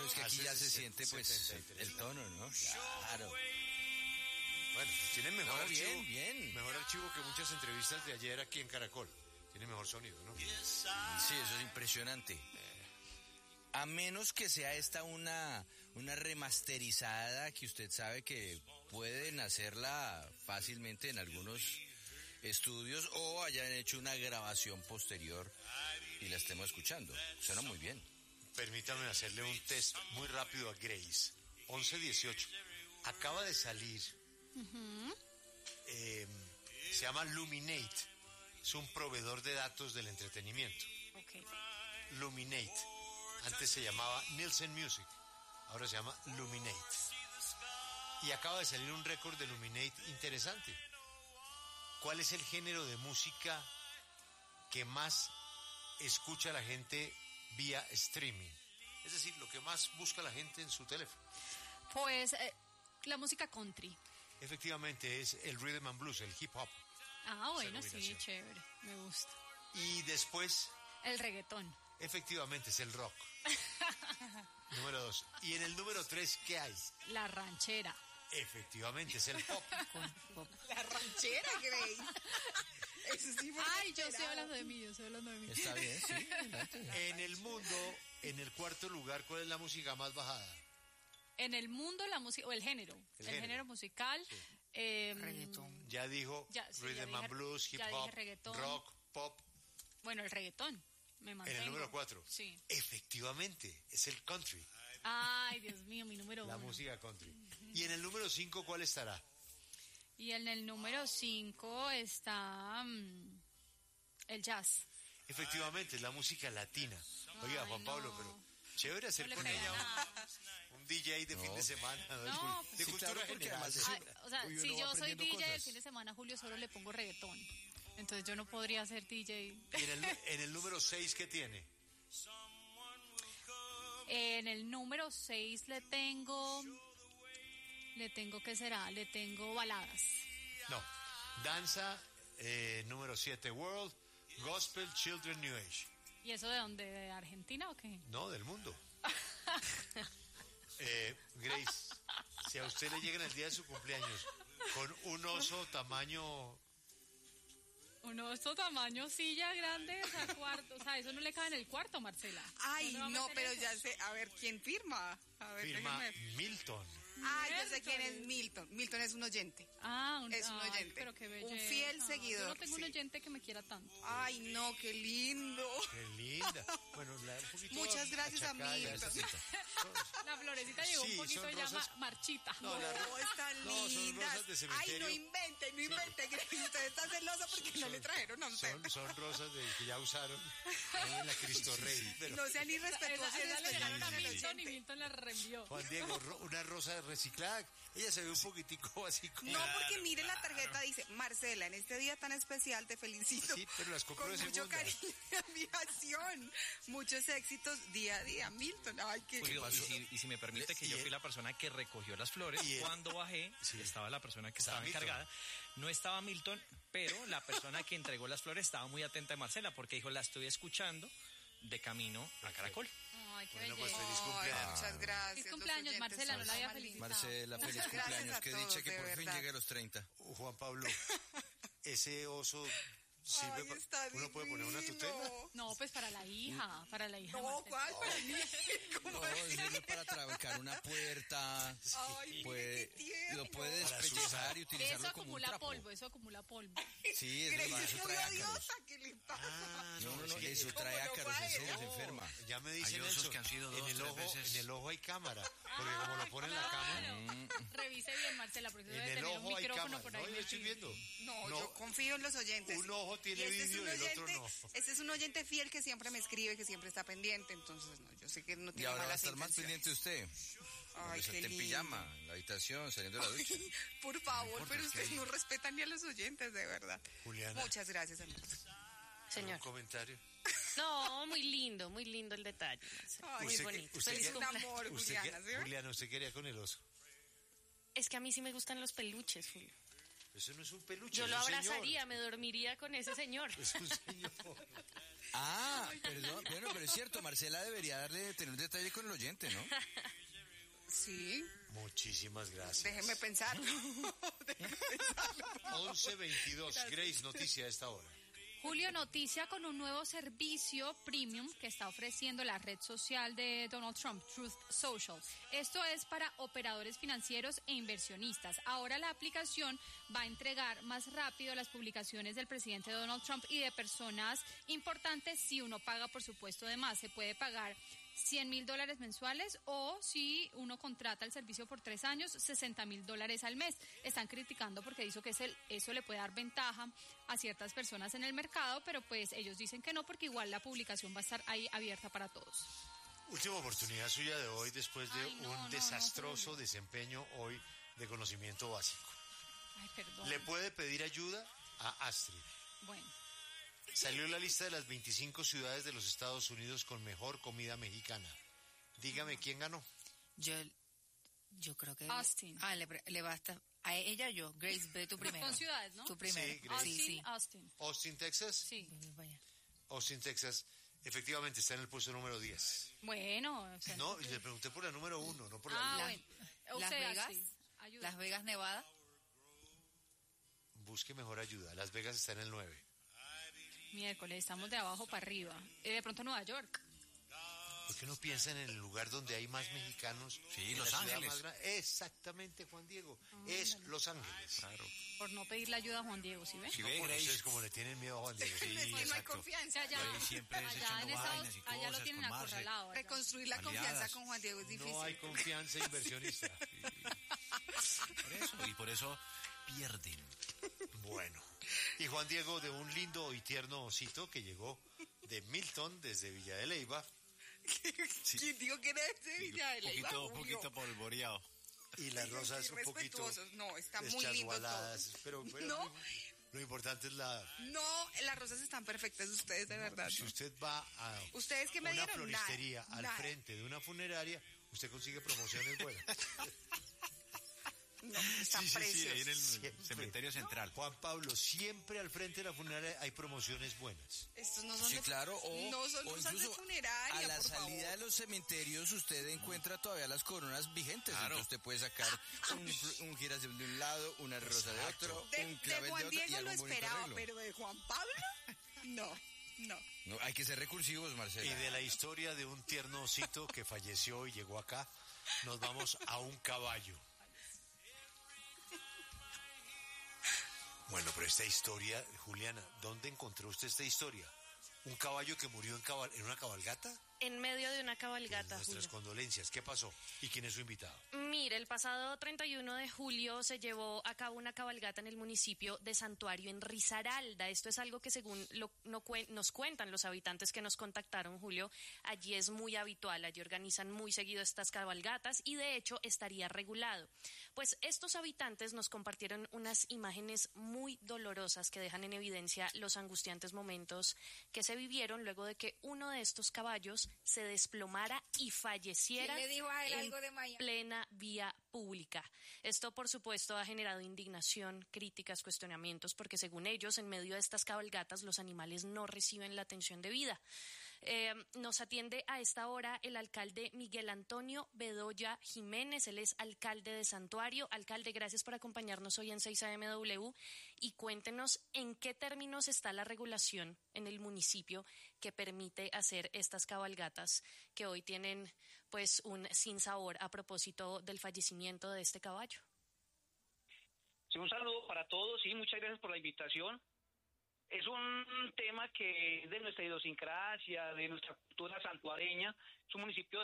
es que aquí ya se siente pues 73. el tono, ¿no? Claro. Bueno, tiene mejor No, archivo. bien. Mejor archivo que muchas entrevistas de ayer aquí en Caracol. Tiene mejor sonido, ¿no? Sí, eso es impresionante. A menos que sea esta una remasterizada que usted sabe que pueden hacerla fácilmente en algunos estudios o hayan hecho una grabación posterior y la estemos escuchando. Suena muy bien. Permítame hacerle un test muy rápido a Grace. 11:18. Acaba de salir. Se llama Luminate. Es un proveedor de datos del entretenimiento. Ok. Luminate. Antes se llamaba Nielsen Music. Ahora se llama Luminate. Y acaba de salir un récord de Luminate interesante. ¿Cuál es el género de música que más escucha la gente vía streaming? Es decir, lo que más busca la gente en su teléfono. Pues la música country. Efectivamente es el rhythm and blues, el hip hop. Ah, bueno, sí, combinación. chévere. Me gusta. Y después, El reggaetón. efectivamente, es el rock. Número 2. Y en el número 3, ¿qué hay? La ranchera. Efectivamente, es el pop. La ranchera, Grace. Eso sí fue Ay, yo estoy inesperado. hablando de mí, yo estoy hablando de mí. Está bien, sí. Adelante. En el mundo, en el cuarto lugar, ¿cuál es la música más bajada? En el mundo la música, o el género. El género musical. Reggaetón. Ya dijo Ya, sí, rhythm ya and dije- blues, hip ya dije hop, reggaetón. rock, pop. Bueno, el reggaetón. Me mantengo. En el número 4. Sí. Efectivamente, es el country, Ay, Dios mío, mi número la 1. música country. Y en el número 5, ¿cuál estará? Y en el número 5 está el jazz. Efectivamente, es la música latina. Oiga, Ay, Juan Pablo, no. pero chévere hacer No le con pega ella nada. un DJ de fin de semana. No, de sí, cultura claro, porque general. además Ay, o sea, Uy, si uno yo va soy aprendiendo DJ el cosas. fin de semana, Julio, solo le pongo reggaetón. Entonces yo no podría ser DJ. Y en el número 6, ¿qué tiene? En el número 6 le tengo, ¿qué será? Le tengo baladas. No, danza, número 7, World, Gospel, Children, New Age. ¿Y eso de dónde? ¿De Argentina o qué? No, del mundo. Grace, si a usted le llega en el día de su cumpleaños con un oso tamaño... Un oso tamaño silla grande, o sea, cuarto. O sea, eso no le cabe en el cuarto, Marcela. Ay, ¿Dónde va a no, meter pero eso? ya sé. A ver, ¿quién firma? A ver, Firma déjenme- Milton. Ay, yo sé quién es Milton. Milton es un oyente. Ah, Es un ay, oyente. pero qué Un belleza. fiel seguidor, Yo no tengo un sí. oyente que me quiera tanto. Ay, no, qué lindo. Qué linda. Bueno, un poquito Muchas gracias a achacada ya Milton. esa cita. La florecita llegó Sí, un poquito son ya rosas- marchita. No, la No, están no, son lindas. rosas de Ay, cementerio. no invente, Grace. Usted está celosa porque no le trajeron a usted. Son rosas que ya usaron en la Cristo Rey. Pero, No sean irrespetuosos. Esa le llegaron a del Milton y oyente. Milton la reenvió. Juan Diego, una rosa reciclada. Ella se ve un poquitico así como... No, porque mire la tarjeta, dice, Marcela, en este día tan especial te felicito. Sí, pero las compró con de mucho segunda. cariño y admiración. Muchos éxitos día a día, Milton. Ay, qué Julio, y si me permite que yo fui la persona que recogió las flores, y él- cuando bajé, Sí. estaba la persona que Estaba estaba Milton. encargada. No estaba Milton, pero la persona que entregó las flores estaba muy atenta a Marcela, porque dijo, la estoy escuchando de camino a Caracol. Ay, qué Bueno, pues belleza. feliz Ay, cumpleaños. muchas gracias. Feliz los cumpleaños, oyentes Marcela, son no la había más lindos. felicitado. Marcela, feliz Gracias cumpleaños. a Que todos, dicha que de por fin verdad. llegue a los 30. Juan Pablo, ese oso sirve Ay, está uno puede poner una divino. tutela. No, pues para la hija, para la hija. No, Marcela. ¿cuál? Para mí. ¿Cómo No, así? sirve para trabajar una puerta. Ay, mire Puede, qué tierno. lo puede Para despellizar y Eso utilizarlo como un acumula trapo. polvo, eso acumula polvo. Sí, es Grace verdad, es eso muy trae ácaros. odiosa, ¿qué le pasa? No, no, es que- eso ¿cómo trae no ácaros, va en serio, ella? se enferma. Ya me dice Hay osos Nelson, que han sido dos, en el tres ojo, veces. en el ojo hay cámara, porque como lo ponen en la cama, Claro. Revise bien, Marcela, porque en debe el tener un ojo hay micrófono cámara. por ahí. No, yo estoy metido. viendo. No, yo confío en los oyentes. Un ojo tiene Y este es vídeo un y el otro oyente- no. Este es un oyente fiel que siempre me escribe, que siempre está pendiente, entonces no, yo sé que no Y tiene ahora va a malas estar más intenciones. pendiente usted. Ay, Cuando qué esté en lindo. pijama, en la habitación, saliendo de la ducha. Por favor, importa, pero es que ustedes hay- no respetan ni a los oyentes, de verdad. Juliana. Muchas gracias, amigos. Un Señor. comentario. No, muy lindo el detalle. Marcela. Ay, Muy usted que- bonito. usted Feliz que- un cumpleaños. amor, Usted Juliana, que- ¿sí? Juliana, usted quería con el oso. Es que a mí sí me gustan los peluches, Julio. Eso no es un peluche, Yo es lo un abrazaría, señor. me dormiría con ese señor. Es un señor. Ah, perdón. Bueno, pero es cierto, Marcela debería tener un detalle con el oyente, ¿no? Sí, Muchísimas gracias. déjeme pensar. 11:22. Grace, noticia a esta hora. Julio, noticia con un nuevo servicio premium que está ofreciendo la red social de Donald Trump, Truth Social. Esto es para operadores financieros e inversionistas. Ahora la aplicación va a entregar más rápido las publicaciones del presidente Donald Trump y de personas importantes si uno paga, por supuesto, de más. Se puede pagar $100,000 mensuales o si uno contrata el servicio por 3 años, $60,000 al mes. Están criticando porque dice que eso le puede dar ventaja a ciertas personas en el mercado, pero pues ellos dicen que no porque igual la publicación va a estar ahí abierta para todos. Última oportunidad suya de hoy después de Ay, no, un no, desastroso Julio. desempeño hoy de conocimiento básico. Ay, perdón. Le puede pedir ayuda a Astrid. Bueno, Salió la lista de las 25 ciudades de los Estados Unidos con mejor comida mexicana. Dígame quién ganó. Yo creo que... Austin. Le basta... A ella yo. Grace, ve tú primero. son ciudades, ¿no? Tú primero. Sí, Grace. Austin, Sí. Austin. Austin, Texas. Sí. Vaya. Austin, Texas. Efectivamente está en el puesto número 10. Bueno, o sea, No, y le pregunté por la número 1, no por la Ah, 10. bueno. O Las sea, Vegas. sí. Ayuda. Las Vegas, Nevada. Busque mejor ayuda. Las Vegas está en el 9. Miércoles, estamos de abajo para arriba. De pronto Nueva York. ¿Por qué no piensan en el lugar donde hay más mexicanos? Sí, En Los la ciudad Ángeles. más grande? Exactamente, Juan Diego. Es Los Ángeles. Claro. Por no pedirle ayuda a Juan Diego, ¿sí ves? Sí, No, ve, por Grace. eso es como le tienen miedo a Juan Diego. Es que no hay exacto. confianza. Allá, Ahí siempre es allá echando en Estados, vainas y allá lo cosas tienen con Marce. acorralado. allá. Reconstruir la Aliadas. confianza con Juan Diego es difícil. No hay confianza inversionista. Y por eso pierden. Bueno. Y Juan Diego, de un lindo y tierno osito que llegó de Milton desde Villa de Leyva. ¿Quién dijo que era de Villa de Leyva? Julio? poquito polvoreado. Y las rosas un poquito Irrespetuosos. No, está muy lindo todo. deschasgualadas. Pero No. lo importante es la... No, las rosas están perfectas, ustedes de verdad. Si ¿no? usted va a ¿Ustedes qué me una dieron? floristería Nada, al nada. frente de una funeraria, usted consigue promociones buenas. No, están preciosos. Siempre. cementerio central. Juan Pablo, siempre al frente de la funeraria hay promociones buenas. Estos no son Sí, de, claro, no son o rosas de incluso funeraria, a la por salida favor. de los cementerios usted encuentra todavía las coronas vigentes. Entonces usted puede sacar un girasol de un lado, una rosa de Exacto. otro, De un clavel de Juan otro Diego y lo algún bonito esperaba, arreglo. pero de Juan Pablo, no. No, hay que ser recursivos, Marcela. Y de la historia de un tierno osito que falleció y llegó acá, nos vamos a un caballo. Bueno, pero esta historia, Juliana, ¿dónde encontró usted esta historia? ¿Un caballo que murió en una cabalgata? En medio de una cabalgata, Nuestras Julio. condolencias. ¿Qué pasó? ¿Y quién es su invitado? Mire, el pasado 31 de julio se llevó a cabo una cabalgata en el municipio de Santuario, en Risaralda. Esto es algo que según nos cuentan los habitantes que nos contactaron, Julio, allí es muy habitual, allí organizan muy seguido estas cabalgatas y de hecho estaría regulado. Pues estos habitantes nos compartieron unas imágenes muy dolorosas que dejan en evidencia los angustiantes momentos que se vivieron luego de que uno de estos caballos se desplomara y falleciera ¿Quién le dijo a él en algo de Miami? plena vía pública. Esto, por supuesto, ha generado indignación, críticas, cuestionamientos, porque según ellos, en medio de estas cabalgatas, los animales no reciben la atención debida. Nos atiende a esta hora el alcalde Miguel Antonio Bedoya Jiménez, él es alcalde de Santuario. Alcalde, gracias por acompañarnos hoy en 6AMW y cuéntenos en qué términos está la regulación en el municipio que permite hacer estas cabalgatas que hoy tienen pues un sinsabor a propósito del fallecimiento de este caballo. Sí, un saludo para todos y muchas gracias por la invitación. Es un tema que es de nuestra idiosincrasia, de nuestra cultura santuareña. Es un municipio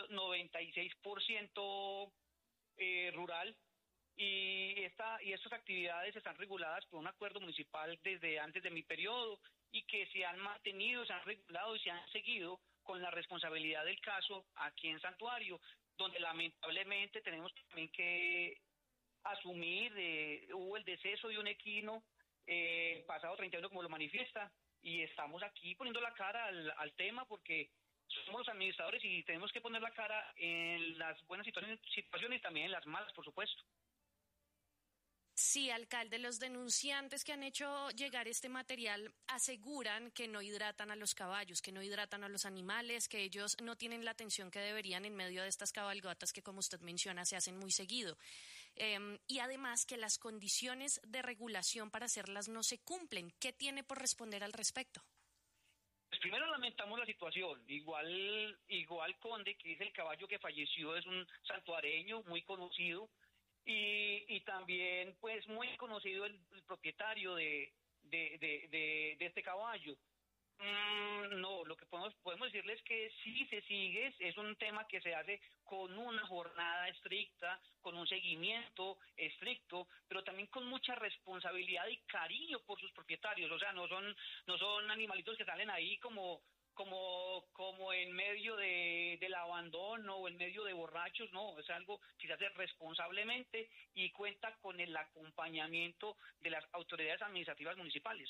96% rural y estas actividades están reguladas por un acuerdo municipal desde antes de mi periodo y que se han mantenido, se han regulado y se han seguido con la responsabilidad del caso aquí en Santuario, donde lamentablemente tenemos también que asumir, hubo el deceso de un equino pasado 31 como lo manifiesta y estamos aquí poniendo la cara al tema porque somos los administradores y tenemos que poner la cara en las buenas situaciones y también en las malas, por supuesto. Sí, alcalde, los denunciantes que han hecho llegar este material aseguran que no hidratan a los caballos, que no hidratan a los animales, que ellos no tienen la atención que deberían en medio de estas cabalgatas que, como usted menciona, se hacen muy seguido. Y además que las condiciones de regulación para hacerlas no se cumplen. ¿Qué tiene por responder al respecto? Pues primero lamentamos la situación. Igual Conde, que es el caballo que falleció, es un santuareño muy conocido. Y también pues muy conocido el propietario de este caballo. No, lo que podemos decirles es que sí se sigue, es un tema que se hace con una jornada estricta, con un seguimiento estricto, pero también con mucha responsabilidad y cariño por sus propietarios. O sea, no son animalitos que salen ahí como en medio del abandono o en medio de borrachos. No, es algo que se hace responsablemente y cuenta con el acompañamiento de las autoridades administrativas municipales.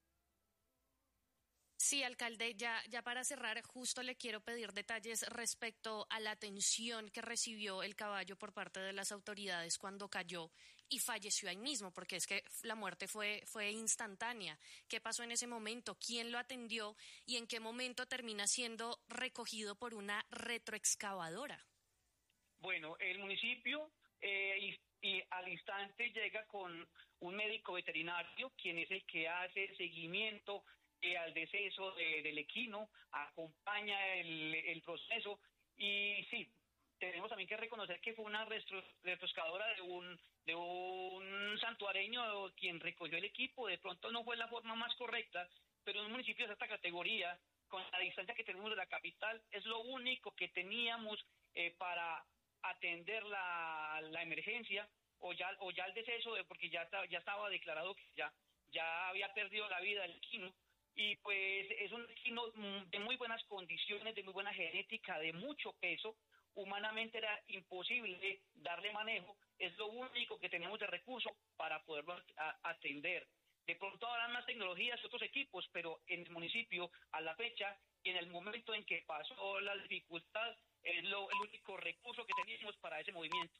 Sí, alcalde, ya para cerrar, justo le quiero pedir detalles respecto a la atención que recibió el caballo por parte de las autoridades cuando cayó y falleció ahí mismo, porque es que la muerte fue instantánea. ¿Qué pasó en ese momento? ¿Quién lo atendió? ¿Y en qué momento termina siendo recogido por una retroexcavadora? Bueno, el municipio y al instante llega con un médico veterinario, quien es el que hace el seguimiento al deceso del equino, acompaña el proceso. Y sí, tenemos también que reconocer que fue una retroexcavadora de un santuareño quien recogió el equipo. De pronto no fue la forma más correcta, pero en un municipio de esta categoría, con la distancia que tenemos de la capital, es lo único que teníamos para atender la emergencia o ya el deceso, porque ya estaba declarado que ya había perdido la vida el equino. Y pues es un equino de muy buenas condiciones, de muy buena genética, de mucho peso. Humanamente era imposible darle manejo. Es lo único que tenemos de recurso para poderlo atender. De pronto habrán más tecnologías y otros equipos, pero en el municipio, a la fecha, y en el momento en que pasó la dificultad, es el único recurso que teníamos para ese movimiento.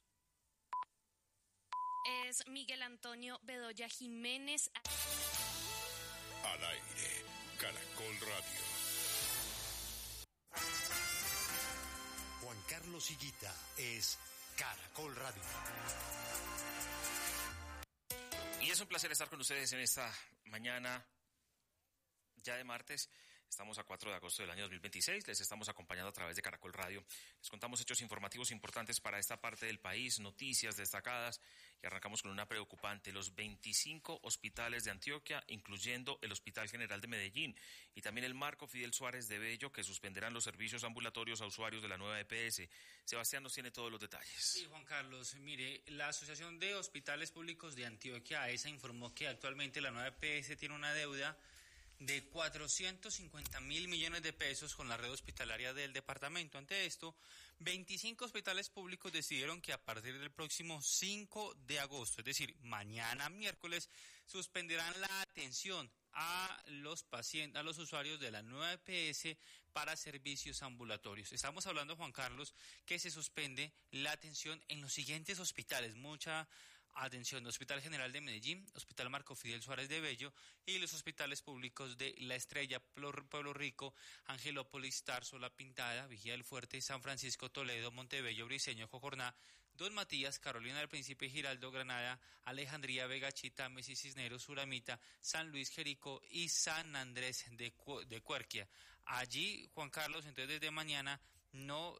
Es Miguel Antonio Bedoya Jiménez. Al aire, Caracol Radio. Juan Carlos Higuita es Caracol Radio. Y es un placer estar con ustedes en esta mañana ya de martes. Estamos a 4 de agosto del año 2026, les estamos acompañando a través de Caracol Radio. Les contamos hechos informativos importantes para esta parte del país, noticias destacadas, y arrancamos con una preocupante: los 25 hospitales de Antioquia, incluyendo el Hospital General de Medellín y también el Marco Fidel Suárez de Bello, que suspenderán los servicios ambulatorios a usuarios de la nueva EPS. Sebastián nos tiene todos los detalles. Sí, Juan Carlos, mire, la Asociación de Hospitales Públicos de Antioquia, AESA, informó que actualmente la nueva EPS tiene una deuda de 450.000 millones de pesos con la red hospitalaria del departamento. Ante esto, 25 hospitales públicos decidieron que a partir del próximo 5 de agosto, es decir, mañana miércoles, suspenderán la atención a los pacientes, a los usuarios de la nueva EPS para servicios ambulatorios. Estamos hablando, Juan Carlos, que se suspende la atención en los siguientes hospitales. Mucha atención: Hospital General de Medellín, Hospital Marco Fidel Suárez de Bello y los hospitales públicos de La Estrella, Pueblo Rico, Angelópolis, Tarso, La Pintada, Vigía del Fuerte, San Francisco, Toledo, Montebello, Briceño, Jojorná, Don Matías, Carolina del Príncipe, Giraldo, Granada, Alejandría, Vega, Chita, Messi, Cisneros, Suramita, San Luis, Jericó y San Andrés de Cuerquia. Allí, Juan Carlos, entonces desde mañana no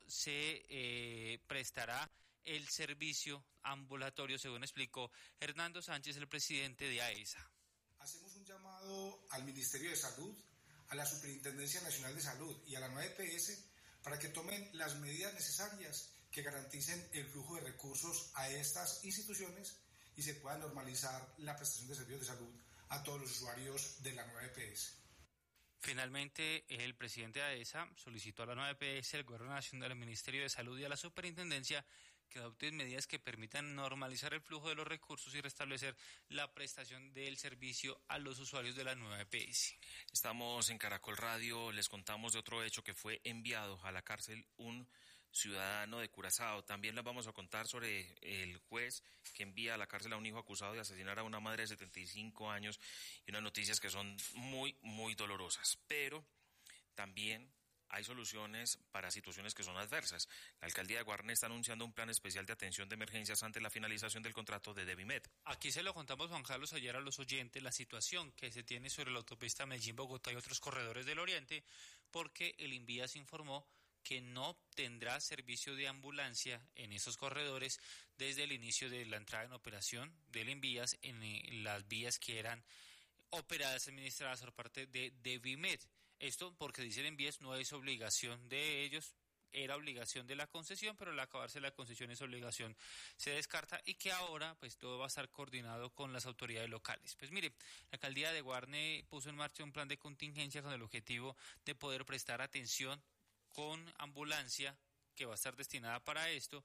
se prestará el servicio ambulatorio, según explicó Hernando Sánchez, el presidente de AESA. Hacemos un llamado al Ministerio de Salud, a la Superintendencia Nacional de Salud y a la nueva EPS para que tomen las medidas necesarias que garanticen el flujo de recursos a estas instituciones y se pueda normalizar la prestación de servicios de salud a todos los usuarios de la nueva EPS. Finalmente, el presidente de AESA solicitó a la nueva EPS, el Gobierno Nacional, al Ministerio de Salud y a la Superintendencia que adopten medidas que permitan normalizar el flujo de los recursos y restablecer la prestación del servicio a los usuarios de la nueva EPS. Estamos en Caracol Radio, les contamos de otro hecho: que fue enviado a la cárcel un ciudadano de Curazao. También les vamos a contar sobre el juez que envía a la cárcel a un hijo acusado de asesinar a una madre de 75 años y unas noticias que son muy, muy dolorosas. Pero también hay soluciones para situaciones que son adversas. La alcaldía de Guarne está anunciando un plan especial de atención de emergencias ante la finalización del contrato de Devimed. Aquí se lo contamos, Juan Carlos, ayer a los oyentes, la situación que se tiene sobre la autopista Medellín-Bogotá y otros corredores del oriente, porque el Invías informó que no tendrá servicio de ambulancia en esos corredores desde el inicio de la entrada en operación del Invías en las vías que eran operadas, administradas por parte de Devimed. Esto porque dice el Invías no es obligación de ellos, era obligación de la concesión, pero al acabarse la concesión esa obligación se descarta y que ahora pues todo va a estar coordinado con las autoridades locales. Pues mire, la alcaldía de Guarne puso en marcha un plan de contingencia con el objetivo de poder prestar atención con ambulancia que va a estar destinada para esto,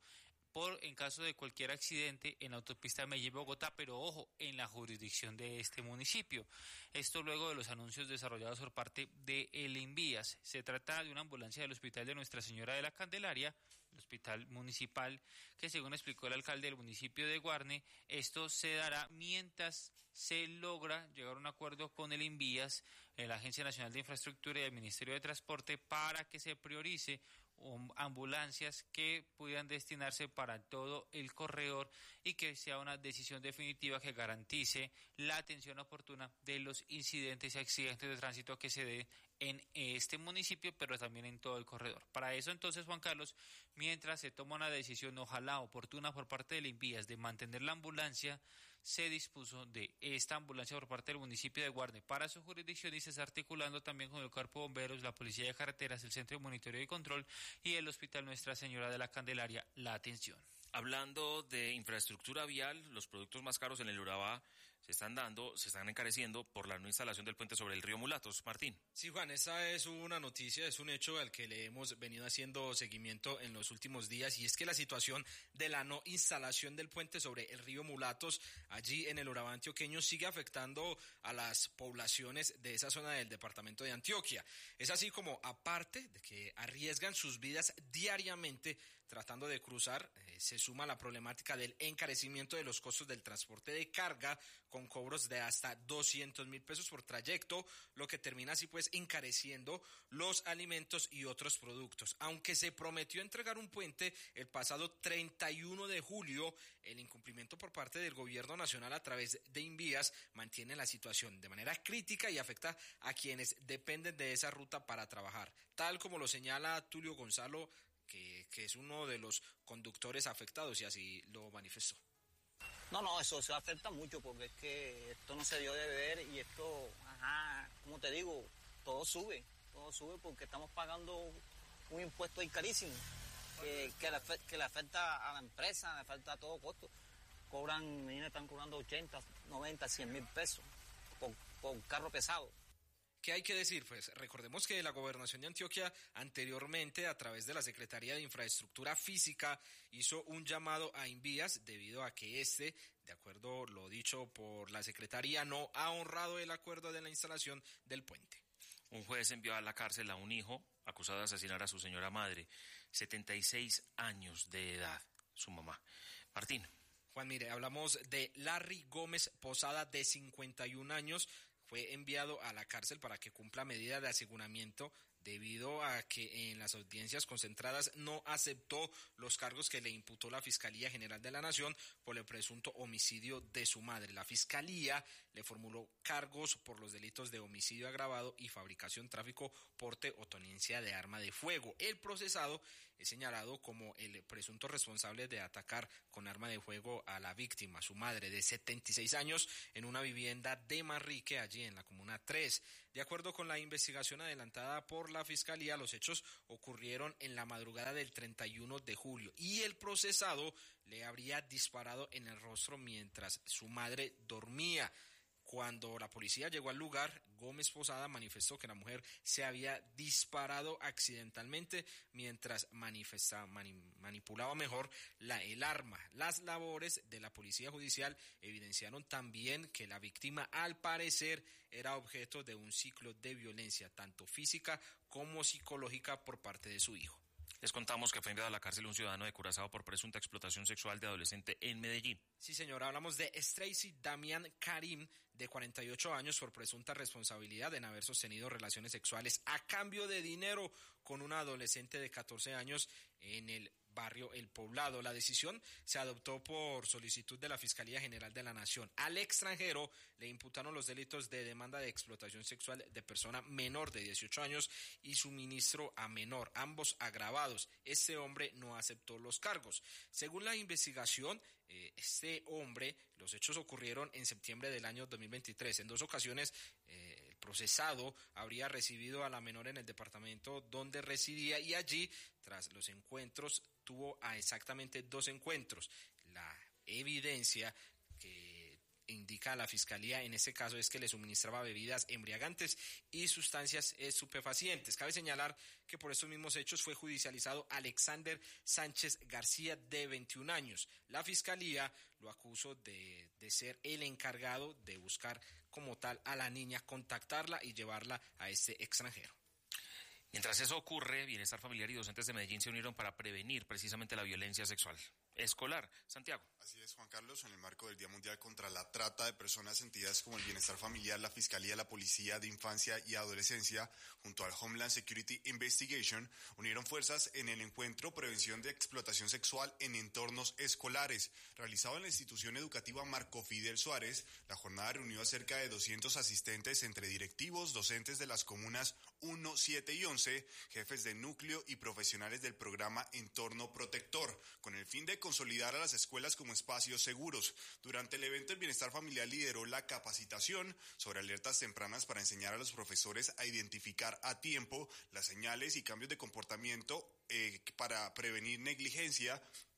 en caso de cualquier accidente en la autopista Medellín-Bogotá, pero ojo, en la jurisdicción de este municipio. Esto luego de los anuncios desarrollados por parte de El Invías. Se trata de una ambulancia del Hospital de Nuestra Señora de la Candelaria, el hospital municipal, que según explicó el alcalde del municipio de Guarne, esto se dará mientras se logra llegar a un acuerdo con El Invías, la Agencia Nacional de Infraestructura y el Ministerio de Transporte para que se priorice ambulancias que pudieran destinarse para todo el corredor y que sea una decisión definitiva que garantice la atención oportuna de los incidentes y accidentes de tránsito que se den en este municipio, pero también en todo el corredor. Para eso entonces, Juan Carlos, mientras se toma una decisión ojalá oportuna por parte del Invías de mantener la ambulancia, se dispuso de esta ambulancia por parte del municipio de Guarne para su jurisdicción y se está articulando también con el Cuerpo de Bomberos, la Policía de Carreteras, el Centro de Monitoreo y Control y el Hospital Nuestra Señora de la Candelaria la atención. Hablando de infraestructura vial, los productos más caros en el Urabá se están encareciendo por la no instalación del puente sobre el río Mulatos. Martín. Sí, Juan, esta es una noticia, es un hecho al que le hemos venido haciendo seguimiento en los últimos días, y es que la situación de la no instalación del puente sobre el río Mulatos allí en el Urabá antioqueño sigue afectando a las poblaciones de esa zona del departamento de Antioquia. Es así como, aparte de que arriesgan sus vidas diariamente tratando de cruzar, se suma la problemática del encarecimiento de los costos del transporte de carga con cobros de hasta 200.000 pesos por trayecto, lo que termina así pues encareciendo los alimentos y otros productos. Aunque se prometió entregar un puente el pasado 31 de julio, el incumplimiento por parte del gobierno nacional a través de Invías mantiene la situación de manera crítica y afecta a quienes dependen de esa ruta para trabajar, tal como lo señala Tulio Gonzalo, que es uno de los conductores afectados y así lo manifestó. No, eso se afecta mucho porque es que esto no se dio de ver y esto, como te digo, todo sube porque estamos pagando un impuesto ahí carísimo que le afecta a la empresa, le afecta a todo costo. Están cobrando 80, 90, 100.000 pesos por carro pesado. ¿Qué hay que decir? Pues recordemos que la Gobernación de Antioquia anteriormente, a través de la Secretaría de Infraestructura Física, hizo un llamado a Invías debido a que de acuerdo lo dicho por la Secretaría, no ha honrado el acuerdo de la instalación del puente. Un juez envió a la cárcel a un hijo acusado de asesinar a su señora madre, 76 años de edad, su mamá. Martín. Juan, mire, hablamos de Larry Gómez Posada, de 51 años, fue enviado a la cárcel para que cumpla medida de aseguramiento debido a que en las audiencias concentradas no aceptó los cargos que le imputó la Fiscalía General de la Nación por el presunto homicidio de su madre. La Fiscalía le formuló cargos por los delitos de homicidio agravado y fabricación, tráfico, porte o tenencia de arma de fuego. El procesado es señalado como el presunto responsable de atacar con arma de fuego a la víctima, su madre de 76 años, en una vivienda de Manrique, allí en la Comuna 3. De acuerdo con la investigación adelantada por la Fiscalía, los hechos ocurrieron en la madrugada del 31 de julio y el procesado le habría disparado en el rostro mientras su madre dormía. Cuando la policía llegó al lugar, Gómez Posada manifestó que la mujer se había disparado accidentalmente mientras manipulaba mejor el arma. Las labores de la policía judicial evidenciaron también que la víctima, al parecer, era objeto de un ciclo de violencia, tanto física como psicológica, por parte de su hijo. Les contamos que fue enviado a la cárcel un ciudadano de Curazao por presunta explotación sexual de adolescente en Medellín. Sí, señor, hablamos de Stracy Damian Karim, de 48 años, por presunta responsabilidad en haber sostenido relaciones sexuales a cambio de dinero con una adolescente de 14 años en el barrio El Poblado. La decisión se adoptó por solicitud de la Fiscalía General de la Nación. Al extranjero le imputaron los delitos de demanda de explotación sexual de persona menor de 18 años y suministro a menor, ambos agravados. Este hombre no aceptó los cargos. Según la investigación, los hechos ocurrieron en septiembre del año 2023. En 2 ocasiones, el procesado habría recibido a la menor en el departamento donde residía y allí, tras los encuentros, tuvo a exactamente 2 encuentros. La evidencia que indica la Fiscalía en este caso es que le suministraba bebidas embriagantes y sustancias estupefacientes. Cabe señalar que por estos mismos hechos fue judicializado Alexander Sánchez García, de 21 años. La Fiscalía lo acusó de ser el encargado de buscar como tal a la niña, contactarla y llevarla a este extranjero. Mientras eso ocurre, Bienestar Familiar y docentes de Medellín se unieron para prevenir precisamente la violencia sexual escolar. Santiago. Así es, Juan Carlos, en el marco del Día Mundial contra la Trata de Personas, entidades como el Bienestar Familiar, la Fiscalía, la Policía de Infancia y Adolescencia, junto al Homeland Security Investigation, unieron fuerzas en el encuentro Prevención de Explotación Sexual en Entornos Escolares. Realizado en la institución educativa Marco Fidel Suárez, la jornada reunió a cerca de 200 asistentes entre directivos, docentes de las comunas 1, 7 y 11, jefes de núcleo y profesionales del programa Entorno Protector, con el fin de consolidar a las escuelas como espacios seguros. Durante el evento, el Bienestar Familiar lideró la capacitación sobre alertas tempranas para enseñar a los profesores a identificar a tiempo las señales y cambios de comportamiento para prevenir negligencia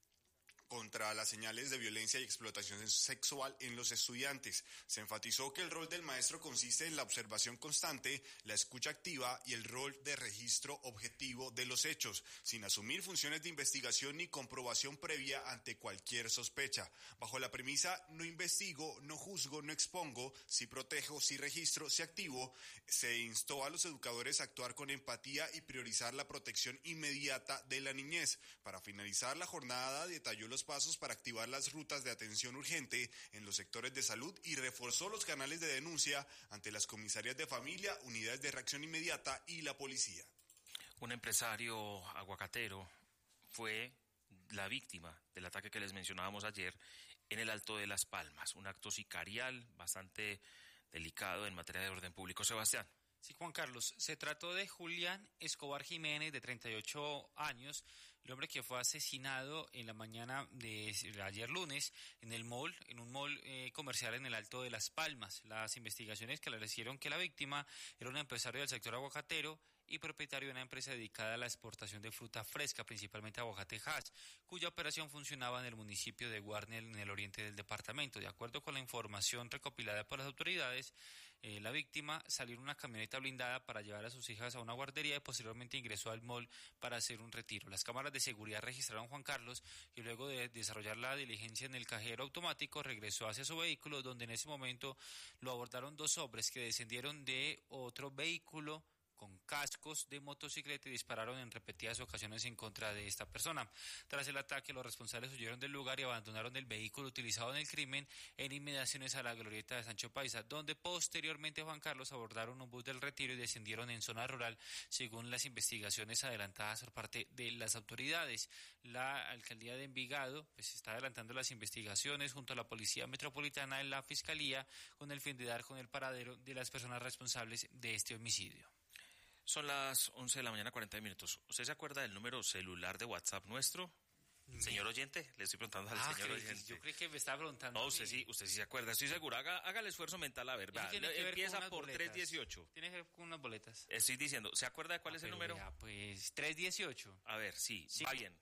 contra las señales de violencia y explotación sexual en los estudiantes. Se enfatizó que el rol del maestro consiste en la observación constante, la escucha activa y el rol de registro objetivo de los hechos, sin asumir funciones de investigación ni comprobación previa ante cualquier sospecha. Bajo la premisa no investigo, no juzgo, no expongo, sí protejo, sí registro, sí activo, se instó a los educadores a actuar con empatía y priorizar la protección inmediata de la niñez. Para finalizar la jornada, detalló los pasos para activar las rutas de atención urgente en los sectores de salud y reforzó los canales de denuncia ante las comisarías de familia, unidades de reacción inmediata y la policía. Un empresario aguacatero fue la víctima del ataque que les mencionábamos ayer en el Alto de Las Palmas, un acto sicarial bastante delicado en materia de orden público. Sebastián. Sí, Juan Carlos, se trató de Julián Escobar Jiménez, de 38 años, el hombre que fue asesinado en la mañana de ayer lunes en un mall comercial en el Alto de Las Palmas. Las investigaciones esclarecieron que la víctima era un empresario del sector aguacatero y propietario de una empresa dedicada a la exportación de fruta fresca, principalmente aguacate Hass, cuya operación funcionaba en el municipio de Guarnell, en el oriente del departamento. De acuerdo con la información recopilada por las autoridades, la víctima salió en una camioneta blindada para llevar a sus hijas a una guardería y posteriormente ingresó al mall para hacer un retiro. Las cámaras de seguridad registraron a Juan Carlos y luego de desarrollar la diligencia en el cajero automático regresó hacia su vehículo, donde en ese momento lo abordaron 2 hombres que descendieron de otro vehículo con cascos de motocicleta y dispararon en repetidas ocasiones en contra de esta persona. Tras el ataque, los responsables huyeron del lugar y abandonaron el vehículo utilizado en el crimen en inmediaciones a la glorieta de Sancho Paisa, donde posteriormente Juan Carlos abordaron un bus del retiro y descendieron en zona rural, según las investigaciones adelantadas por parte de las autoridades. La alcaldía de Envigado está adelantando las investigaciones junto a la Policía Metropolitana y la Fiscalía con el fin de dar con el paradero de las personas responsables de este homicidio. Son las 11 de la mañana, 40 minutos. ¿Usted se acuerda del número celular de WhatsApp nuestro? Señor oyente, le estoy preguntando al señor oyente. Yo creo que me está preguntando. No, usted sí se acuerda, estoy seguro. Haga el esfuerzo mental, a ver. Empieza por 318. Tiene que ver con unas boletas. Estoy diciendo, ¿se acuerda de cuál es el número? Ya, pues 318. A ver, sí, va bien.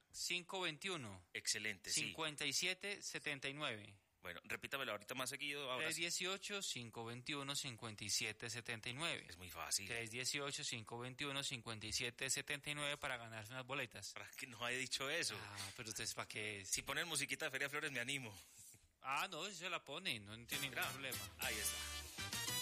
521. Excelente, 5779. Bueno, repítamelo ahorita más seguido. 318-521-5779. Es muy fácil. 318-521-5779 para ganarse unas boletas. ¿Para qué no haya dicho eso? Pero ustedes, ¿para qué? Si ponen musiquita de Feria Flores, me animo. No, eso se la pone, no tiene ningún problema. Ahí está.